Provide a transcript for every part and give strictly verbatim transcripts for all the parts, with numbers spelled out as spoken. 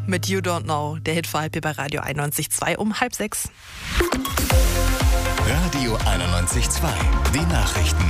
mit You Don't Know, der Hit vor halb hier bei Radio einundneunzig Komma zwei um halb sechs. Radio einundneunzig Komma zwei, die Nachrichten.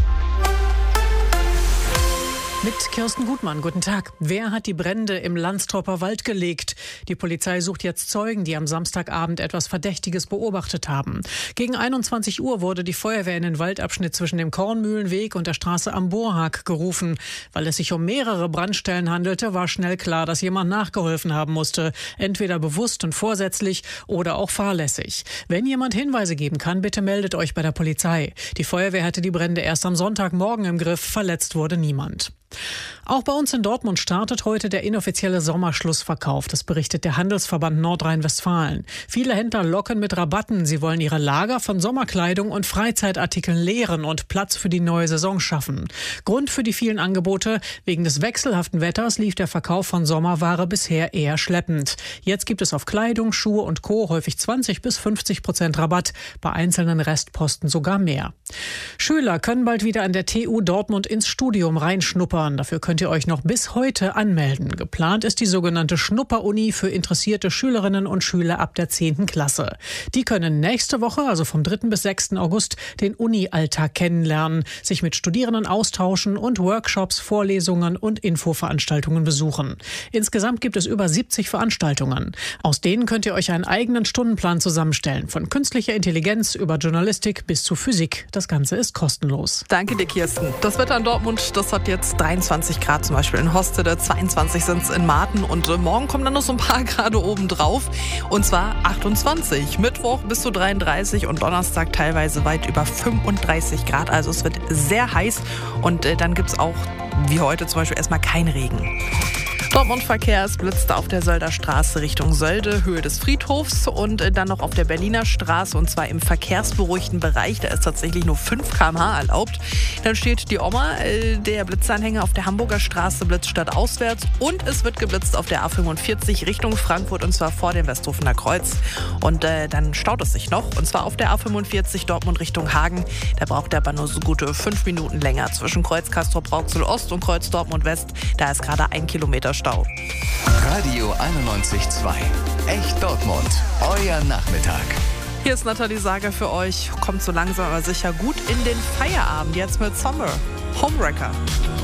Mit Kirsten Gutmann, guten Tag. Wer hat die Brände im Landstropper Wald gelegt? Die Polizei sucht jetzt Zeugen, die am Samstagabend etwas Verdächtiges beobachtet haben. Gegen einundzwanzig Uhr wurde die Feuerwehr in den Waldabschnitt zwischen dem Kornmühlenweg und der Straße am Bohrhag gerufen. Weil es sich um mehrere Brandstellen handelte, war schnell klar, dass jemand nachgeholfen haben musste. Entweder bewusst und vorsätzlich oder auch fahrlässig. Wenn jemand Hinweise geben kann, bitte meldet euch bei der Polizei. Die Feuerwehr hatte die Brände erst am Sonntagmorgen im Griff. Verletzt wurde niemand. Auch bei uns in Dortmund startet heute der inoffizielle Sommerschlussverkauf. Das berichtet der Handelsverband Nordrhein-Westfalen. Viele Händler locken mit Rabatten. Sie wollen ihre Lager von Sommerkleidung und Freizeitartikeln leeren und Platz für die neue Saison schaffen. Grund für die vielen Angebote: wegen des wechselhaften Wetters lief der Verkauf von Sommerware bisher eher schleppend. Jetzt gibt es auf Kleidung, Schuhe und Co. häufig zwanzig bis fünfzig Prozent Rabatt, bei einzelnen Restposten sogar mehr. Schüler können bald wieder an der T U Dortmund ins Studium reinschnuppern. Dafür könnt ihr euch noch bis heute anmelden. Geplant ist die sogenannte Schnupperuni für interessierte Schülerinnen und Schüler ab der zehnten Klasse. Die können nächste Woche, also vom dritten bis sechsten August, den Uni-Alltag kennenlernen, sich mit Studierenden austauschen und Workshops, Vorlesungen und Infoveranstaltungen besuchen. Insgesamt gibt es über siebzig Veranstaltungen. Aus denen könnt ihr euch einen eigenen Stundenplan zusammenstellen. Von künstlicher Intelligenz über Journalistik bis zu Physik. Das Ganze ist kostenlos. Danke dir, Kirsten. Das Wetter in Dortmund, das hat jetzt dreiundzwanzig Grad zum Beispiel in Hostede, zweiundzwanzig sind es in Marten und äh, morgen kommen dann noch so ein paar Grad oben drauf. Und zwar achtundzwanzig. Mittwoch bis zu dreiunddreißig und Donnerstag teilweise weit über fünfunddreißig Grad. Also es wird sehr heiß und äh, dann gibt es auch, wie heute zum Beispiel, erstmal keinen Regen. Dortmund-Verkehr, es blitzte auf der Sölder Straße Richtung Sölde, Höhe des Friedhofs und dann noch auf der Berliner Straße und zwar im verkehrsberuhigten Bereich. Da ist tatsächlich nur fünf Kilometer pro Stunde erlaubt. Dann steht die Oma, der Blitzanhänger auf der Hamburger Straße, blitzt stadtauswärts und es wird geblitzt auf der A fünfundvierzig Richtung Frankfurt und zwar vor dem Westhofener Kreuz. Und äh, dann staut es sich noch und zwar auf der A fünfundvierzig Dortmund Richtung Hagen. Da braucht der Bahn nur so gute fünf Minuten länger. Zwischen Kreuz Castrop-Rauxel Ost und Kreuz Dortmund West, da ist gerade ein Kilometer Stau. Radio einundneunzig Komma zwei. Echt Dortmund. Euer Nachmittag. Hier ist Nathalie Sager für euch. Kommt so langsam aber sicher gut in den Feierabend. Jetzt mit Summer. Homewrecker.